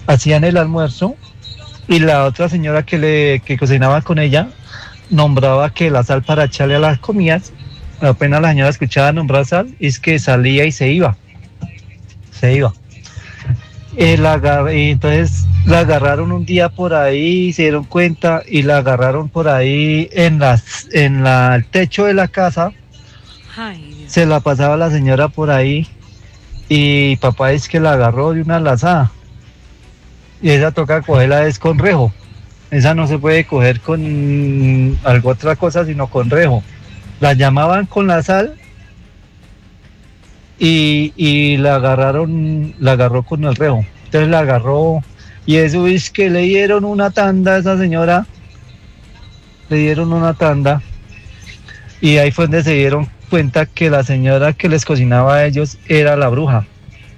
hacían el almuerzo y la otra señora que cocinaba con ella nombraba que la sal para echarle a las comidas, apenas la señora escuchaba nombrar sal, es que salía y se iba. Y entonces la agarraron un día por ahí, se dieron cuenta y la agarraron por ahí el techo de la casa. Ay, Se la pasaba la señora por ahí y papá es que la agarró de una lazada. Y esa toca cogerla es con rejo. Esa no se puede coger con algo otra cosa sino con rejo. La llamaban con la sal y la agarró con el rejo. Entonces la agarró y eso es que le dieron una tanda a esa señora. Le dieron una tanda y ahí fue donde se dieron cuenta que la señora que les cocinaba a ellos era la bruja.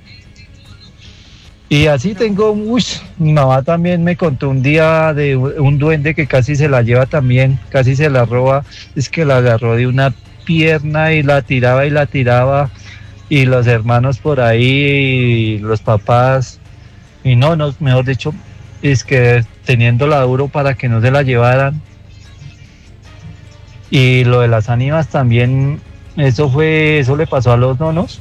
Y así tengo, mi mamá también me contó un día de un duende que casi se la lleva también, casi se la roba, es que la agarró de una pierna y la tiraba y los hermanos por ahí, y los papás, y no, mejor dicho, es que teniéndola duro para que no se la llevaran. Y lo de las ánimas también, eso le pasó a los nonos.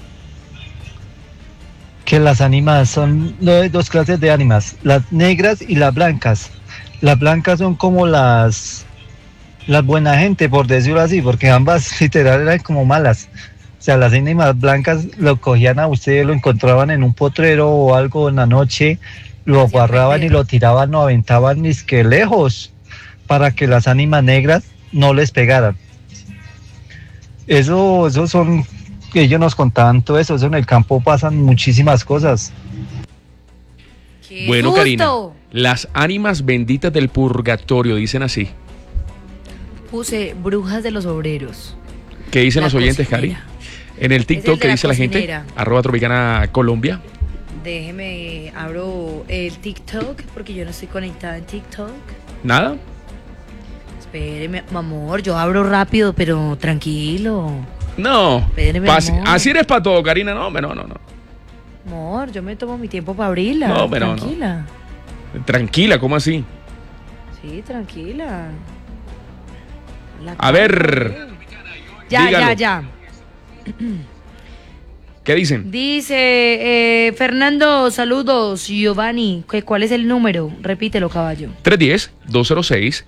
Que las ánimas son dos clases de ánimas, las negras y las blancas. Las blancas son como las buena gente, por decirlo así, porque ambas literal eran como malas. O sea, las ánimas blancas lo cogían a usted, lo encontraban en un potrero o algo en la noche, lo agarraban y lo tiraban, lo aventaban ni que lejos, para que las ánimas negras no les pegaran. Eso son... que ellos nos contaban todo eso en el campo pasan muchísimas cosas. ¡Qué Bueno, susto! Karina, las ánimas benditas del purgatorio dicen así. Puse brujas de los obreros. ¿Qué dicen La los oyentes, cocinera. Cari? En el TikTok, Es el de ¿qué la dice la gente? cocinera. @Tropicana Colombia. Déjeme, abro el TikTok porque yo no estoy conectada en TikTok. ¿Nada? Espéreme, mi amor, yo abro rápido, pero tranquilo. No. Espéreme, amor. Así eres para todo, Karina. No. Amor, yo me tomo mi tiempo para abrirla. No, pero no. Tranquila. Tranquila, ¿cómo así? Sí, tranquila. A ver. Dígalo. Ya. ¿Qué dicen? Dice Fernando, saludos. Giovanni, ¿cuál es el número? Repítelo, caballo. 310-206-3302.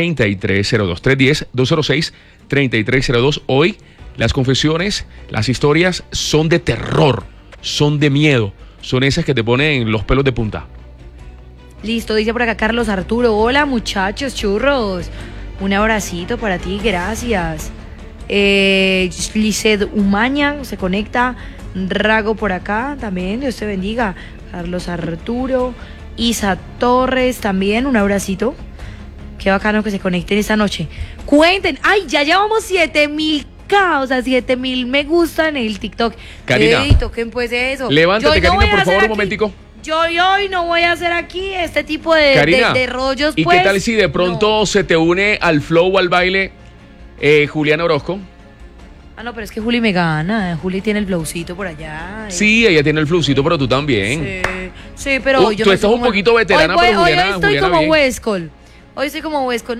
310-206-3302. Hoy las confesiones, las historias son de terror, son de miedo, son esas que te ponen los pelos de punta. Listo, dice por acá Carlos Arturo. Hola, muchachos, churros. Un abracito para ti, gracias. Lisset Umaña se conecta. Rago por acá también, Dios te bendiga. Carlos Arturo. Isa Torres también, un abracito. Qué bacano que se conecten esta noche. Cuenten, ay, ya llevamos 7,000K, o sea, 7,000 me gusta en el TikTok. Karina, Toquen pues eso. levántate, Yo no voy Karina, a por favor, hacer un momentico. Yo hoy no voy a hacer aquí este tipo de, Karina, de rollos, ¿y pues. qué tal si de pronto se te une al flow, al baile, Juliana Orozco? Ah, no, pero es que Juli me gana. Juli tiene el flowcito por allá. Sí, ella tiene el flowcito, pero tú también. Sí, pero hoy yo tú no estás soy un poquito veterana, pero hoy Juliana, estoy Juliana como bien. Huescol. Hoy estoy como Huescol.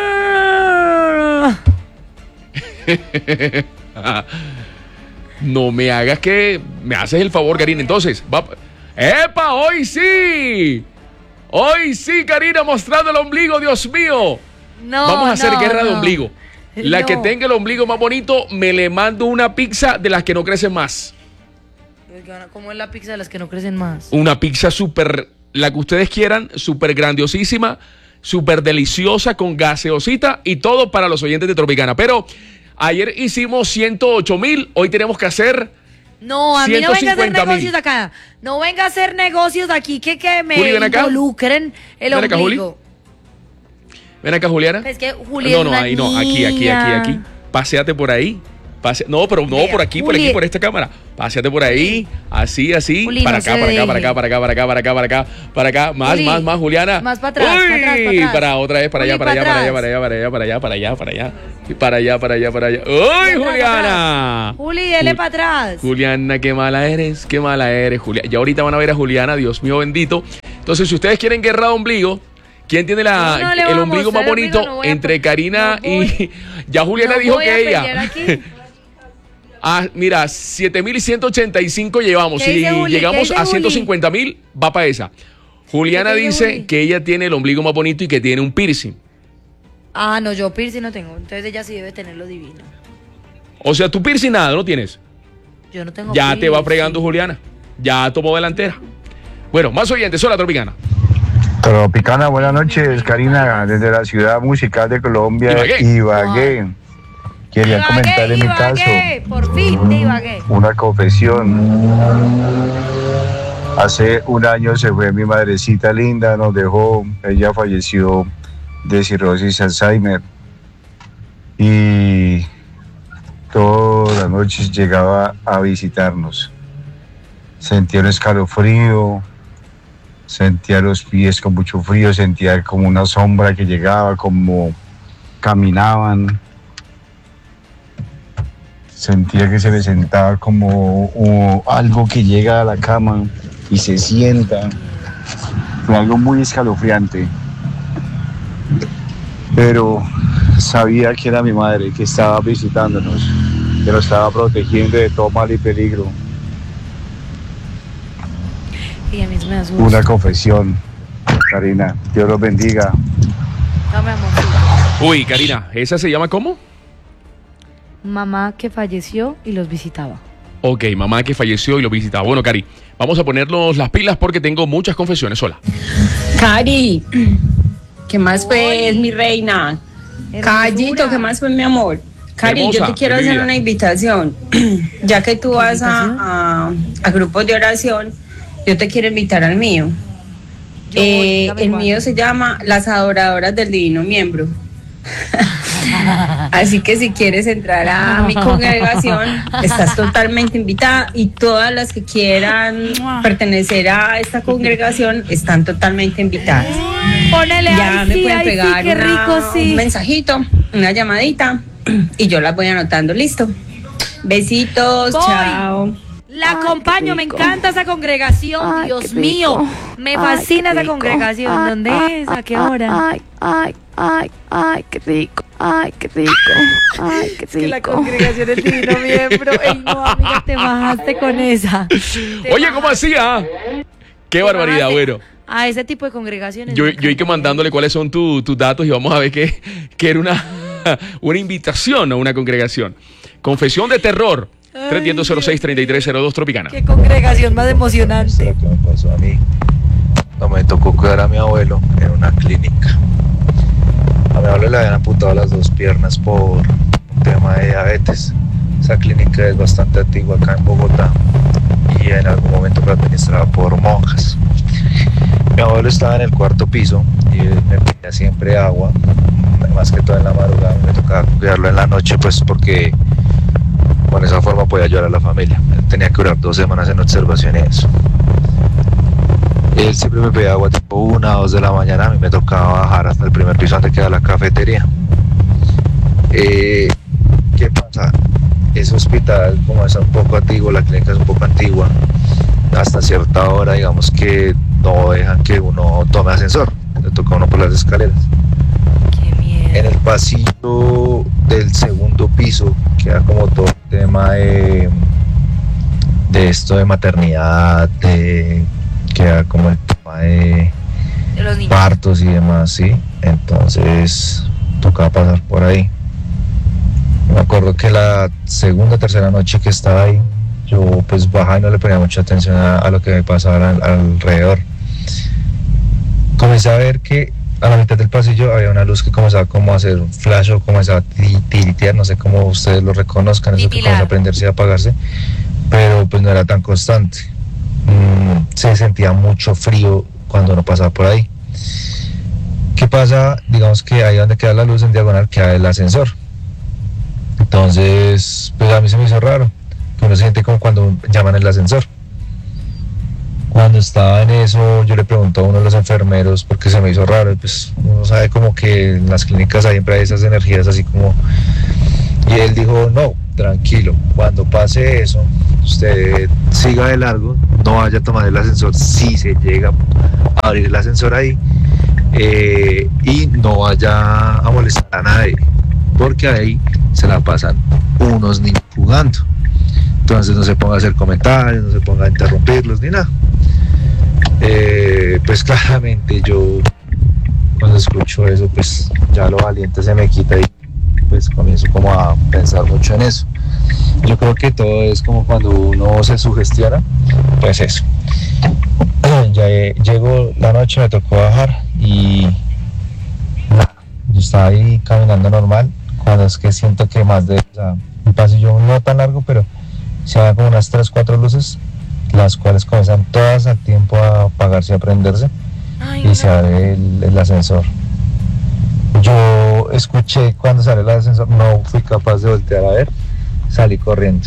No me hagas que me haces el favor, Karina. Entonces, ¡epa! ¡Hoy sí! Hoy sí, Karina, mostrando el ombligo, Dios mío. No, vamos a hacer guerra de no. ombligo. La que tenga el ombligo más bonito, me le mando una pizza de las que no crecen más. ¿Cómo es la pizza de las que no crecen más? Una pizza súper, la que ustedes quieran, súper grandiosísima, súper deliciosa, con gaseosita y todo para los oyentes de Tropicana. Pero ayer hicimos 108,000, hoy tenemos que hacer... No, a mí no venga a hacer 150,000. negocios acá. No venga a hacer negocios aquí que me Juli, ven acá. involucren el Ven acá, ombligo. Ven acá, Juliana. Es que Juli es No, una ahí no, aquí. niña. Paséate por ahí. No, pero no, Vea, por aquí, Juli. por esta cámara. Páseate por ahí, así, Juli, para no acá, se para acá, deje. para acá, para acá, para acá, para acá, para acá, para acá, más, Juli, más, Juliana. más para atrás, Uy, para atrás, para atrás. para otra vez, para allá, Juli, para allá, para para allá, atrás. para allá, para allá, para allá, para allá, y para allá, para allá, para allá. ¡Uy, Juliana! Juli, dele para atrás. Juliana, qué mala eres, Juliana. Ya ahorita van a ver a Juliana, Dios mío bendito. Entonces, si ustedes quieren guerra de ombligo, ¿quién tiene No le voy el a ombligo más mostrar el ombligo, bonito? no voy a Entre Karina no voy- y... Ya Juliana No dijo voy a que pelear ella... aquí. Mira, 7.185 llevamos. ¿Qué Si dice Juli? ¿Qué llegamos dice a Juli? 150.000, va para esa. Juliana ¿Qué dice dice Juli? que ella tiene el ombligo más bonito y que tiene un piercing. Ah, no, yo piercing no tengo. Entonces ella sí debe tenerlo divino. O sea, tú piercing nada, no tienes. Yo no tengo Ya te va piercing. fregando Juliana. Ya tomó delantera. Bueno, más oyentes, hola Tropicana. Tropicana, buenas noches, Karina, desde la ciudad musical de Colombia, Ibagué. Ibagué. Quería Ibagué, comentarle mi caso, Ibagué, por fin te Ibagué. una confesión. Hace un año se fue mi madrecita linda, nos dejó, ella falleció de cirrosis Alzheimer. Y todas las noches llegaba a visitarnos. Sentía un escalofrío, sentía los pies con mucho frío, sentía como una sombra que llegaba, como caminaban. Sentía que se le sentaba como algo que llega a la cama y se sienta. Fue algo muy escalofriante. Pero sabía que era mi madre, que estaba visitándonos, que nos estaba protegiendo de todo mal y peligro. Y a mí se me asusta. Una confesión, Karina. Dios los bendiga. Dame amor. Uy, Karina, ¿esa se llama cómo? Mamá que falleció y los visitaba. Ok, mamá que falleció y lo visitaba. Bueno, Cari, vamos a ponernos las pilas porque tengo muchas confesiones. Hola. Cari, ¿qué más pues, mi reina? Callito, ¿qué más pues, mi amor? Cari, Hermosa, yo te quiero mi hacer vida. una invitación. Ya que tú vas a grupos de oración, yo te quiero invitar al mío. Yo voy, dígame El cuándo. mío se llama Las Adoradoras del Divino Miembro. Así que si quieres entrar a mi congregación, estás totalmente invitada y todas las que quieran pertenecer a esta congregación están totalmente invitadas. Ponele Ya ahí, me sí, pueden ahí sí, pegar qué rico, sí. un mensajito, una llamadita y yo las voy anotando, listo. Besitos, Voy. chao. La Ay, acompaño, qué me rico. encanta esa congregación, Ay, Dios qué rico. mío. Me Ay, fascina qué esa rico. congregación. Ay, ¿Dónde ay, es? ¿A qué hora? Ay, qué rico. Ay, qué rico. Ay, qué rico. Que la congregación es divino miembro. Ey, no, amiga, te bajaste con esa. Oye, ¿cómo hacía? Qué barbaridad, bueno. A ese tipo de congregaciones. Yo me hay que encanta. mandándole cuáles son tus datos y vamos a ver que era una invitación a una congregación. Confesión de terror. Ay, 310-06-3302 Tropicana. Qué congregación más emocionante. Lo que me pasó a mí, no me tocó cuidar a mi abuelo en una clínica. A mi abuelo le habían amputado las dos piernas por un tema de diabetes. Esa clínica es bastante antigua acá en Bogotá y en algún momento fue administrada por monjas. Mi abuelo estaba en el cuarto piso y me pedía siempre agua, más que todo en la madrugada. Me tocaba cuidarlo en la noche, pues porque con esa forma podía ayudar a la familia. Él tenía que durar 2 semanas en observación y eso. Él siempre me pedía agua tipo 1 o 2 de la mañana. A mí me tocaba bajar hasta el primer piso donde queda la cafetería. ¿Qué pasa? Ese hospital, como es un poco antiguo, la clínica es un poco antigua, hasta cierta hora, digamos que no dejan que uno tome ascensor. Le toca a uno por las escaleras. Qué miedo. En el pasillo del segundo piso queda como todo el tema de esto de maternidad, queda como el tema de De los niños. partos y demás, sí. Entonces tocaba pasar por ahí. Me acuerdo que la segunda, tercera noche que estaba ahí, yo pues bajaba y no le ponía mucha atención a lo que me pasaba alrededor. Comencé a ver que a la mitad del pasillo había una luz que comenzaba como a hacer un flash o comenzaba a tiritear, no sé cómo ustedes lo reconozcan, eso que Titilar. comenzó a prenderse y a apagarse, pero pues no era tan constante. Se sentía mucho frío cuando uno pasaba por ahí. ¿Qué pasa? Digamos que ahí donde queda la luz en diagonal queda el ascensor. Entonces, pues a mí se me hizo raro, que uno se siente como cuando llaman el ascensor. Cuando estaba en eso, yo le pregunté a uno de los enfermeros porque se me hizo raro, y pues uno sabe como que en las clínicas siempre hay esas energías así como... Y él dijo, no, tranquilo. Cuando pase eso, usted siga de largo, no vaya a tomar el ascensor si se llega a abrir el ascensor ahí, y no vaya a molestar a nadie, porque ahí se la pasan unos niños jugando. Entonces no se ponga a hacer comentarios, no se ponga a interrumpirlos ni nada. Pues claramente yo cuando escucho eso, pues ya lo valiente se me quita y pues comienzo como a pensar mucho en eso. Yo creo que todo es como cuando uno se sugestiona, pues eso. Ya llegó la noche, me tocó bajar y nada, yo estaba ahí caminando normal, cuando es que siento que más de, o sea, un pasillo no tan largo, pero se van como unas 3-4 luces, las cuales comienzan todas al tiempo a apagarse y a prenderse. Ay, y se abre el ascensor. Yo escuché cuando sale el ascensor, no fui capaz de voltear a ver, salí corriendo.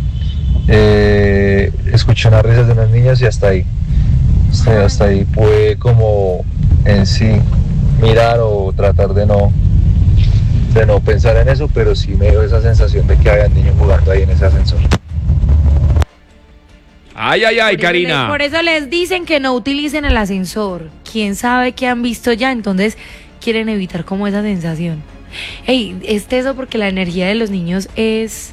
Escuché unas risas de unos niños y hasta ahí. Hasta ahí pude como en sí mirar o tratar de no pensar en eso, pero sí me dio esa sensación de que había niños jugando ahí en ese ascensor. Ay, Karina. Por eso les dicen que no utilicen el ascensor. ¿Quién sabe qué han visto ya? Entonces quieren evitar como esa sensación. Ey, es eso porque la energía de los niños es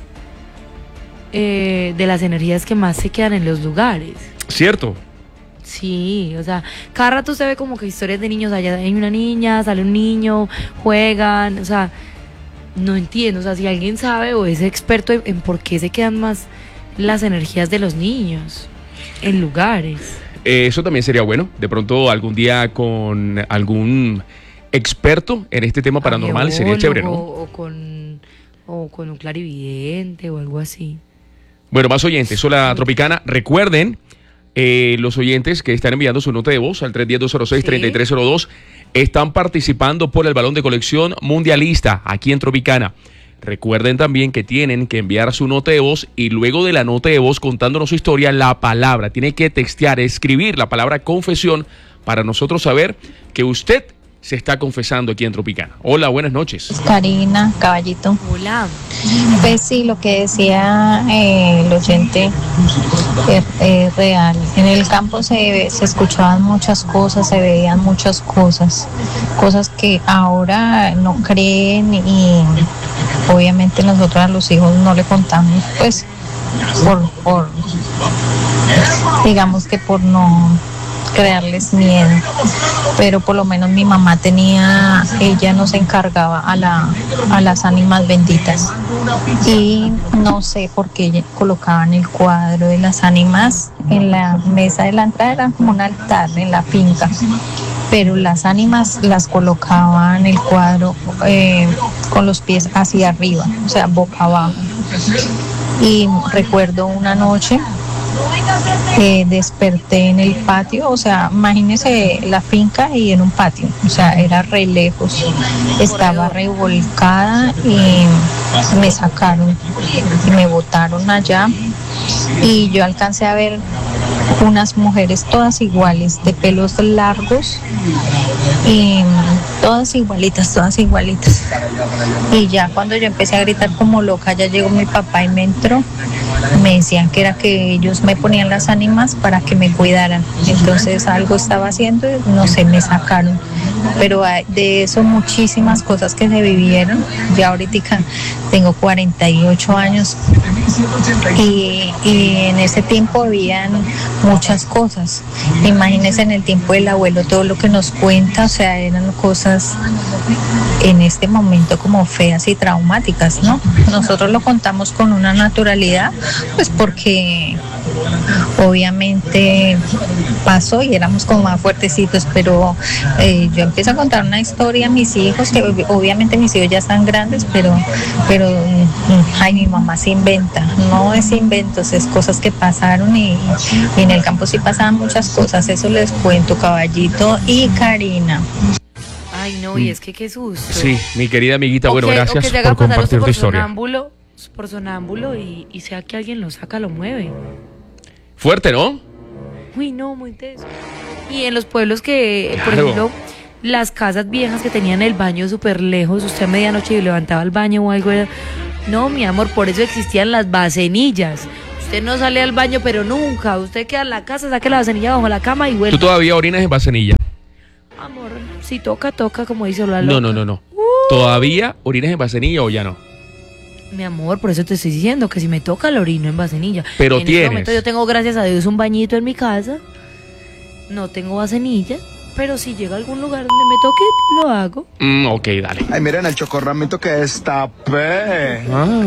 de las energías que más se quedan en los lugares. ¿Cierto? Sí, o sea, cada rato se ve como que historias de niños, allá hay una niña, sale un niño, juegan, o sea, no entiendo, o sea, si alguien sabe o es experto en por qué se quedan más las energías de los niños en lugares. Eso también sería bueno, de pronto algún día con algún experto en este tema paranormal sería chévere, ¿no? O con un clarividente o algo así. Bueno, más oyentes, Hola Tropicana, recuerden, los oyentes que están enviando su nota de voz al 310-206-3302 están participando por el balón de colección mundialista aquí en Tropicana. Recuerden también que tienen que enviar su nota de voz y luego de la nota de voz contándonos su historia, la palabra, tiene que textear, escribir la palabra confesión para nosotros saber que usted se está confesando aquí en Tropicana. Hola, buenas noches. Karina, caballito. Hola. Pues sí, lo que decía el oyente es real. En el campo se escuchaban muchas cosas, se veían muchas cosas que ahora no creen y obviamente nosotros a los hijos no le contamos, pues por digamos que por no crearles miedo, pero por lo menos mi mamá ella nos encargaba a las ánimas benditas y no sé por qué colocaban el cuadro de las ánimas en la mesa de la entrada, era como un altar en la finca, pero las ánimas las colocaban el cuadro con los pies hacia arriba, o sea, boca abajo. Y recuerdo una noche desperté en el patio, o sea, imagínese la finca y en un patio, o sea, era re lejos, estaba revolcada y me sacaron y me botaron allá y yo alcancé a ver unas mujeres todas iguales, de pelos largos y todas igualitas. Y ya cuando yo empecé a gritar como loca, ya llegó mi papá y me entró. Me decían que era que ellos me ponían las ánimas para que me cuidaran. Entonces algo estaba haciendo y no sé, me sacaron. Pero de eso muchísimas cosas que se vivieron. Ya ahorita tengo 48 años y en ese tiempo habían muchas cosas. Imagínense en el tiempo del abuelo todo lo que nos cuenta, o sea, eran cosas en este momento como feas y traumáticas, ¿no? Nosotros lo contamos con una naturalidad, pues porque obviamente pasó y éramos como más fuertecitos, pero yo empiezo a contar una historia a mis hijos, que obviamente mis hijos ya están grandes, pero ay, mi mamá se inventa, no es inventos, es cosas que pasaron y en el campo sí pasaban muchas cosas, eso les cuento, Caballito y Karina. Ay, no, y es que qué susto. Sí, mi querida amiguita, bueno, gracias por compartir tu historia. Por sonámbulo y sea que alguien lo saca, lo mueve. Fuerte, ¿no? Uy, no, muy teso. Y en los pueblos que, por ejemplo, las casas viejas que tenían el baño súper lejos, usted a medianoche levantaba el baño o algo, No, mi amor, por eso existían las vasenillas. Usted no sale al baño, pero nunca. Usted queda en la casa, saque la vasenilla bajo la cama y vuelve. ¿Tú todavía orinas en vasenilla? Amor, si toca, como dice la No, loca. no. ¿Todavía orinas en vasenilla o ya no? Mi amor, por eso te estoy diciendo que si me toca lo orino en vasenilla. Pero en este tienes. momento yo tengo, gracias a Dios, un bañito en mi casa. No tengo vasenilla, pero si llega a algún lugar donde me toque, lo hago. Ok, dale. Ay, miren el chocorramito que destapé.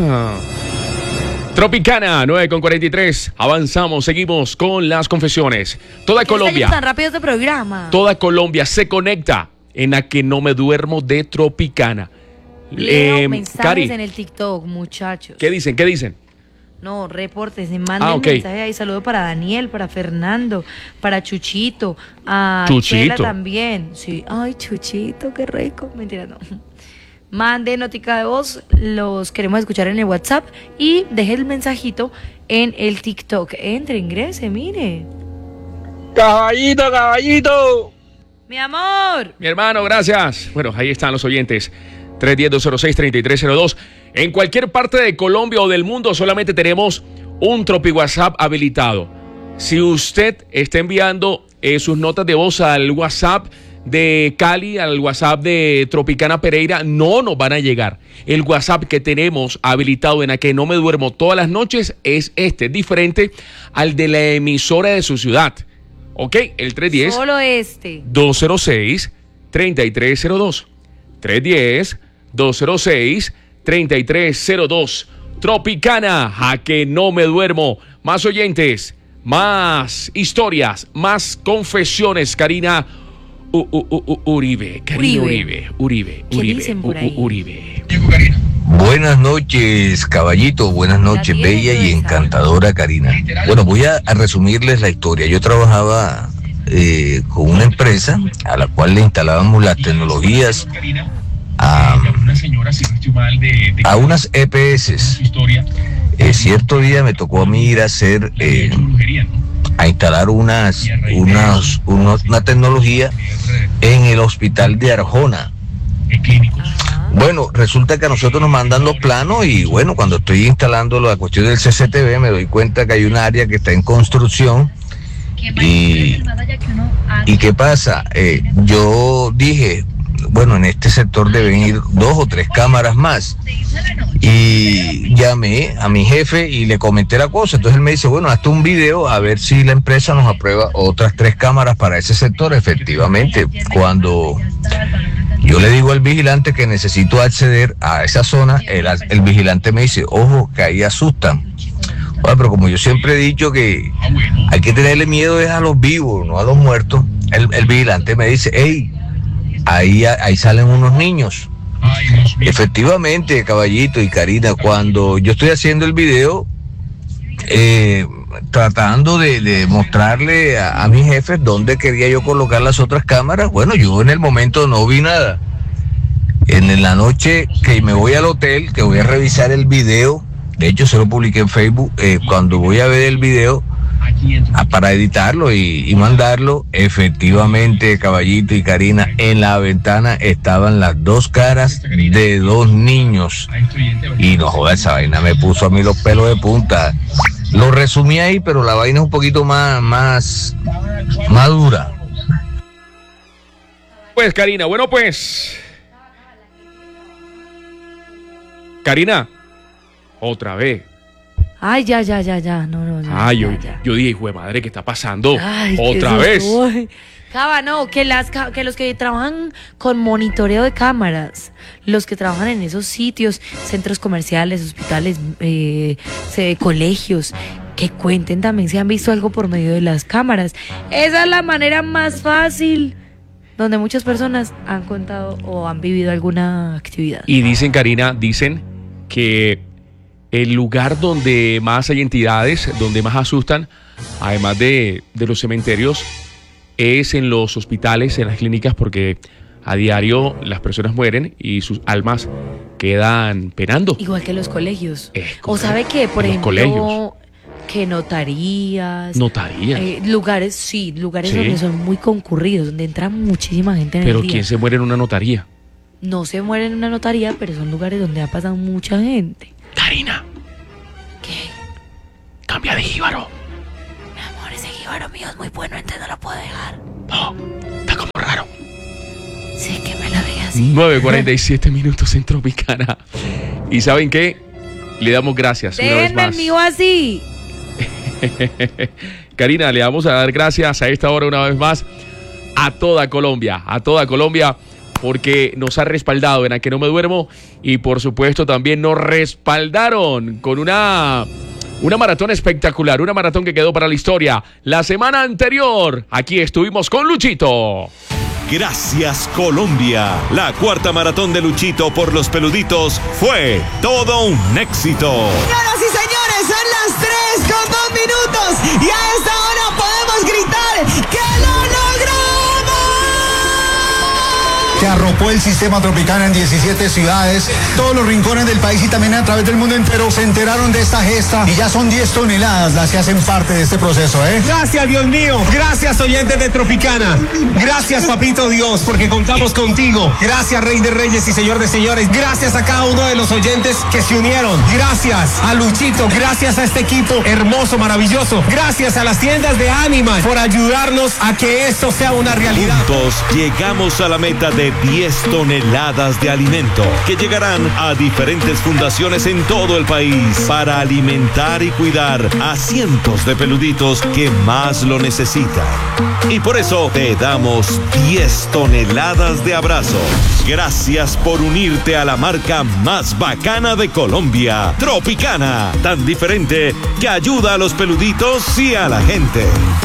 Tropicana, 9:43. Avanzamos, seguimos con las confesiones. Toda ¿Qué está Colombia. yendo tan rápido este programa? Toda Colombia se conecta en La Que No Me Duermo de Tropicana. Leo mensajes Cari, en el TikTok, muchachos. ¿qué dicen? ¿Qué dicen? No, reportes, se manden ok. mensajes ahí. Saludo para Daniel, para Fernando, para Chuchito, a Chuchito. Chela también. Sí, ay, Chuchito, qué rico. Mentira, no. Mande notica de voz, los queremos escuchar en el WhatsApp y deje el mensajito en el TikTok. Entre, ingrese, mire. Caballito. Mi amor. Mi hermano, gracias. Bueno, ahí están los oyentes. 310-206-3302. En cualquier parte de Colombia o del mundo solamente tenemos un Tropi WhatsApp habilitado. Si usted está enviando sus notas de voz al WhatsApp de Cali, al WhatsApp de Tropicana Pereira, no nos van a llegar. El WhatsApp que tenemos habilitado en La Que No Me Duermo todas las noches es diferente al de la emisora de su ciudad. Ok, el 310. Solo este. 206-3302. 310-206-3302. Tropicana, A Que No Me Duermo. Más oyentes, más historias, más confesiones. Karina Uribe. Karina Uribe. ¿Qué dicen por ahí? Uribe. Buenas noches, caballito. Buenas noches, La tiene bella y gruesa. encantadora Karina. Bueno, voy a resumirles la historia. Yo trabajaba con una empresa a la cual le instalábamos las tecnologías a unas EPS. Cierto día me tocó a mí ir a hacer a instalar una tecnología en el hospital de Arjona. Bueno, resulta que a nosotros nos mandan los planos y bueno, cuando estoy instalando la cuestión del CCTV me doy cuenta que hay un área que está en construcción y ¿qué pasa? Yo dije, bueno, en este sector deben ir 2 o 3 cámaras más y llamé a mi jefe y le comenté la cosa. Entonces él me dice, bueno, hazte un video a ver si la empresa nos aprueba otras 3 cámaras para ese sector. Efectivamente, cuando yo le digo al vigilante que necesito acceder a esa zona, el vigilante me dice, ojo, que ahí asustan. Bueno, pero como yo siempre he dicho que hay que tenerle miedo es a los vivos, no a los muertos, el vigilante me dice, hey, ahí salen unos niños. Efectivamente, caballito y Karina, cuando yo estoy haciendo el video, tratando de mostrarle a mis jefes dónde quería yo colocar las otras cámaras, bueno, yo en el momento no vi nada. En la noche que me voy al hotel, que voy a revisar el video, de hecho se lo publiqué en Facebook, cuando voy a ver el video para editarlo y mandarlo, efectivamente, caballito y Karina, en la ventana estaban las 2 caras de 2 niños y no joda, esa vaina me puso a mí los pelos de punta. Lo resumí ahí, pero la vaina es un poquito más dura. Pues Karina, bueno pues. Karina, otra vez. Ay, ya. No. Ay, ya, yo ya. dije, hijo de madre, ¿qué está pasando? Ay, Otra qué vez. susto. Ay. Cava, no, que los que trabajan con monitoreo de cámaras, los que trabajan en esos sitios, centros comerciales, hospitales, colegios, que cuenten también si han visto algo por medio de las cámaras. Esa es la manera más fácil donde muchas personas han contado o han vivido alguna actividad. Y dicen, Karina, que el lugar donde más hay entidades, donde más asustan, además de los cementerios, es en los hospitales, en las clínicas, porque a diario las personas mueren y sus almas quedan penando. Igual que los colegios. O sabe que, por ejemplo, colegios. Que notarías. Lugares Sí. donde son muy concurridos, donde entra muchísima gente en Pero el día. ¿quién se muere en una notaría? No se muere en una notaría, pero son lugares donde ha pasado mucha gente. Karina. ¿Qué? Cambia de jíbaro. Mi amor, ese jíbaro mío es muy bueno, entonces no lo puedo dejar. No, está como raro. Sí, que me lo diga así. 9:47 minutos en Tropicana. ¿Y saben qué? Le damos gracias una vez Déjenme el más. mío así. Karina, le vamos a dar gracias a esta hora una vez más a toda Colombia, porque nos ha respaldado en A Que No Me Duermo y por supuesto también nos respaldaron con una maratón espectacular, una maratón que quedó para la historia. La semana anterior, aquí estuvimos con Luchito. Gracias Colombia. La cuarta maratón de Luchito por los peluditos fue todo un éxito. Señoras y señores, son las 3:02 minutos y a esta hora podemos gritar que lo logramos. Que arropó el sistema Tropicana en 17 ciudades, todos los rincones del país y también a través del mundo entero se enteraron de esta gesta y ya son 10 toneladas las que hacen parte de este proceso, ¿eh? Gracias, Dios mío. Gracias, oyentes de Tropicana. Gracias, Papito Dios, porque contamos contigo. Gracias, Rey de Reyes y Señor de Señores. Gracias a cada uno de los oyentes que se unieron. Gracias a Luchito. Gracias a este equipo hermoso, maravilloso. Gracias a las tiendas de Animal por ayudarnos a que esto sea una realidad. Juntos llegamos a la meta de 10 toneladas de alimento que llegarán a diferentes fundaciones en todo el país para alimentar y cuidar a cientos de peluditos que más lo necesitan. Y por eso te damos 10 toneladas de abrazos. Gracias por unirte a la marca más bacana de Colombia, Tropicana, tan diferente que ayuda a los peluditos y a la gente.